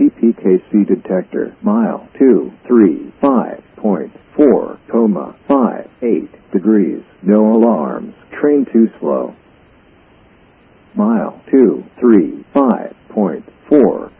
CPKC detector. Mile 235.4,58 degrees. No alarms. Train too slow. Mile 235.4.